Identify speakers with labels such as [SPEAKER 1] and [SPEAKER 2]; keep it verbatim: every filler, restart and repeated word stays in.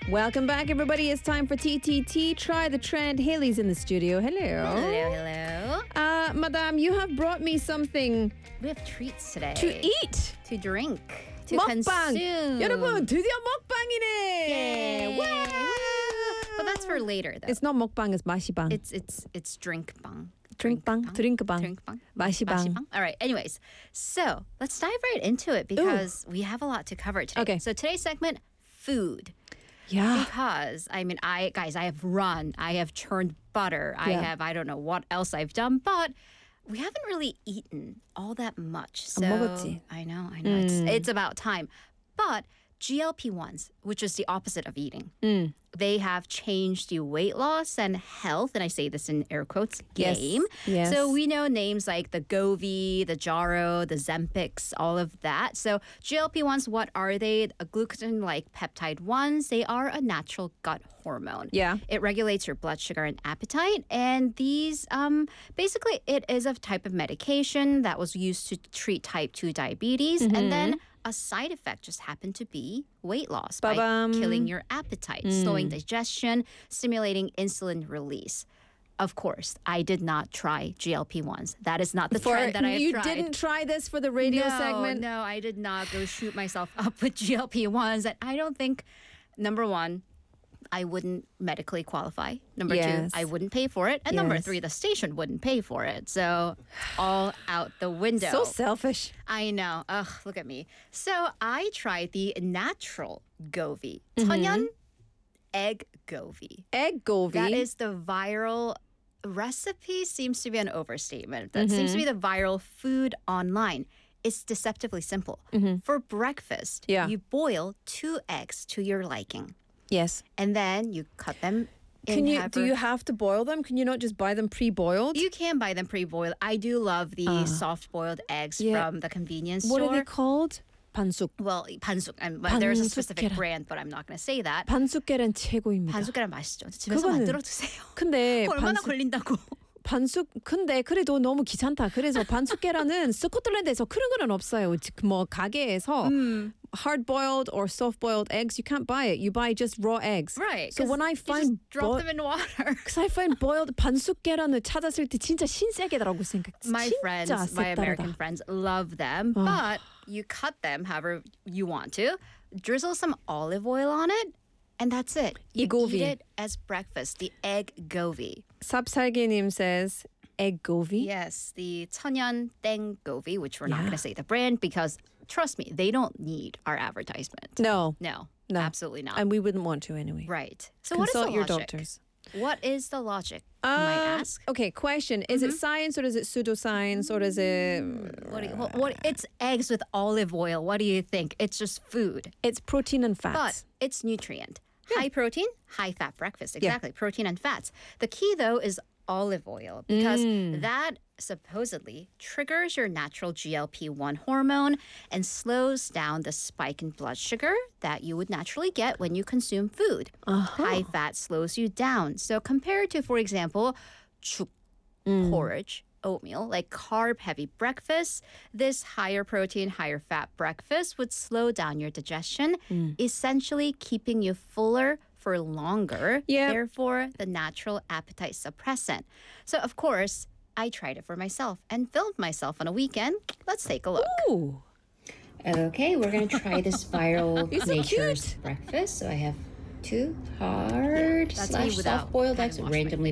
[SPEAKER 1] Welcome back, everybody. It's time for T T T. Try the trend. Haley's in the studio. Hello.
[SPEAKER 2] Hello, hello.
[SPEAKER 1] Uh, Madame, you have brought me something
[SPEAKER 2] We have treats today.
[SPEAKER 1] to eat.
[SPEAKER 2] To drink. To
[SPEAKER 1] 먹방.
[SPEAKER 2] consume.
[SPEAKER 1] 여러분, 드디어 먹방이네.
[SPEAKER 2] Yay.
[SPEAKER 1] 와!
[SPEAKER 2] But that's for later, though.
[SPEAKER 1] It's not 먹방, it's 마시방.
[SPEAKER 2] It's it's it's drink bang.
[SPEAKER 1] 드링빵, 드링크방,
[SPEAKER 2] Drink bang.
[SPEAKER 1] 마시방.
[SPEAKER 2] All right. Anyways, so let's dive right into it because we have a lot to cover today.
[SPEAKER 1] Okay.
[SPEAKER 2] So today's segment, food.
[SPEAKER 1] Yeah.
[SPEAKER 2] Because I mean, I guys, I have run, I have churned butter, I
[SPEAKER 1] Yeah.
[SPEAKER 2] have I don't know what else I've done, but we haven't really eaten all that much. So
[SPEAKER 1] 먹었지.
[SPEAKER 2] I know, I know, it's it's about time. But G L P ones, which is the opposite of eating, they have changed the weight loss and health, and I say this in air quotes,
[SPEAKER 1] Yes.
[SPEAKER 2] game.
[SPEAKER 1] Yes.
[SPEAKER 2] So we know names like the Govi, the Jaro, the Zempix, all of that. So G L P ones, what are they? A glucagon-like peptide ones. They are a natural gut hormone.
[SPEAKER 1] Yeah.
[SPEAKER 2] It regulates your blood sugar and appetite. And these, um, basically, it is a type of medication that was used to treat type two diabetes. And then a side effect just happened to be weight loss by
[SPEAKER 1] Ba-bam.
[SPEAKER 2] killing your appetite, slowing digestion, stimulating insulin release. Of course, I did not try G L P ones. That is not the
[SPEAKER 1] For,
[SPEAKER 2] trend that I have
[SPEAKER 1] you
[SPEAKER 2] tried.
[SPEAKER 1] didn't try this for the radio
[SPEAKER 2] no,
[SPEAKER 1] segment?
[SPEAKER 2] No, I did not go shoot myself up with G L P ones. And I don't think, number one, I wouldn't medically qualify. Number
[SPEAKER 1] Yes.
[SPEAKER 2] two, I wouldn't pay for it. And number
[SPEAKER 1] Yes.
[SPEAKER 2] three, the station wouldn't pay for it. So all out the window.
[SPEAKER 1] So selfish.
[SPEAKER 2] I know. Ugh, look at me. So I tried the natural Govi.
[SPEAKER 1] Mm-hmm.
[SPEAKER 2] Cheonyeon egg Govi.
[SPEAKER 1] Egg govi.
[SPEAKER 2] That is the viral recipe, seems to be an overstatement. That seems to be
[SPEAKER 1] Mm-hmm.
[SPEAKER 2] the viral food online. It's deceptively simple. For breakfast,
[SPEAKER 1] Mm-hmm. Yeah.
[SPEAKER 2] you boil two eggs to your liking.
[SPEAKER 1] Yes.
[SPEAKER 2] And then you cut them in
[SPEAKER 1] Can you?
[SPEAKER 2] half
[SPEAKER 1] Do
[SPEAKER 2] or-
[SPEAKER 1] you have to boil them? Can you not just buy them pre-boiled?
[SPEAKER 2] You can buy them pre-boiled. I do love the soft-boiled eggs
[SPEAKER 1] Yeah.
[SPEAKER 2] from the convenience
[SPEAKER 1] What
[SPEAKER 2] store.
[SPEAKER 1] are they called? 반숙.
[SPEAKER 2] Well, 반숙. And but there's a specific
[SPEAKER 1] 반숙계란.
[SPEAKER 2] brand, but I'm not going to say that.
[SPEAKER 1] 반숙계란 최고입니다.
[SPEAKER 2] 반숙계란 맛있죠. 집에서
[SPEAKER 1] 그거는-
[SPEAKER 2] 만들어 드세요.
[SPEAKER 1] 근데
[SPEAKER 2] 얼마나
[SPEAKER 1] 반숙,
[SPEAKER 2] 걸린다고.
[SPEAKER 1] 반숙 근데 그래도 너무 귀찮다. 그래서 반숙계란은 스코틀랜드에서 그런 거는 없어요. 즉, 뭐 가게에서 hard boiled or soft boiled eggs, you can't buy it. You buy just raw eggs.
[SPEAKER 2] Right.
[SPEAKER 1] So
[SPEAKER 2] 'cause
[SPEAKER 1] when I
[SPEAKER 2] you
[SPEAKER 1] find
[SPEAKER 2] just drop
[SPEAKER 1] bo-
[SPEAKER 2] them in water.
[SPEAKER 1] Cause I find boiled 반숙계란을 찾았을 때 진짜 신세계더라고 생각.
[SPEAKER 2] My
[SPEAKER 1] 진짜
[SPEAKER 2] friends, my
[SPEAKER 1] 색다르다.
[SPEAKER 2] American friends love them, but you cut them however you want to, drizzle some olive oil on it, and that's it. You
[SPEAKER 1] Govi.
[SPEAKER 2] eat it as breakfast, the egg Govi.
[SPEAKER 1] 삽살개님 says egg govi.
[SPEAKER 2] Yes, the Cheonyeon Deng Govi, which we're not going to say the brand because trust me, they don't need our advertisement.
[SPEAKER 1] No,
[SPEAKER 2] No,
[SPEAKER 1] No.
[SPEAKER 2] absolutely not.
[SPEAKER 1] and we wouldn't want to anyway.
[SPEAKER 2] Right. So
[SPEAKER 1] Consult
[SPEAKER 2] what is the
[SPEAKER 1] your
[SPEAKER 2] logic?
[SPEAKER 1] doctors.
[SPEAKER 2] What is the logic? You might
[SPEAKER 1] Um,
[SPEAKER 2] ask.
[SPEAKER 1] Okay, question. Is it science or is it pseudoscience or is it...
[SPEAKER 2] What, do you, what, what? It's eggs with olive oil. What do you think? It's just food,
[SPEAKER 1] It's protein and fats.
[SPEAKER 2] but it's nutrient. High protein, high fat breakfast. Exactly, protein and fats. The key though is olive oil because that supposedly triggers your natural G L P one hormone and slows down the spike in blood sugar that you would naturally get when you consume food. High fat slows you down. So compared to, for example, 죽, porridge, oatmeal, like carb heavy breakfast, this higher protein, higher fat breakfast would slow down your digestion, essentially keeping you fuller for longer,
[SPEAKER 1] Yep.
[SPEAKER 2] therefore the natural appetite suppressant. So of course, I tried it for myself and filmed myself on a weekend. Let's take a look.
[SPEAKER 1] Ooh.
[SPEAKER 3] Okay, we're gonna try this viral
[SPEAKER 1] You're so
[SPEAKER 3] nature's
[SPEAKER 1] cute.
[SPEAKER 3] breakfast. So I have two hard
[SPEAKER 2] That's me
[SPEAKER 3] slash
[SPEAKER 2] without
[SPEAKER 3] soft boiled
[SPEAKER 2] having
[SPEAKER 3] eggs
[SPEAKER 2] washed my
[SPEAKER 3] randomly